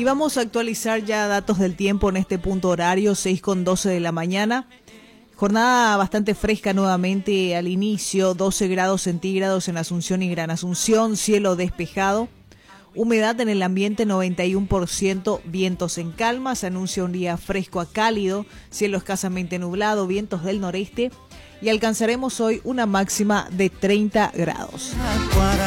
Y vamos a actualizar ya datos del tiempo en este punto horario, 6:12 de la mañana. Jornada bastante fresca nuevamente al inicio, 12 grados centígrados en Asunción y Gran Asunción, cielo despejado. Humedad en el ambiente 91%, vientos en calma, se anuncia un día fresco a cálido, cielo escasamente nublado, vientos del noreste y alcanzaremos hoy una máxima de 30 grados.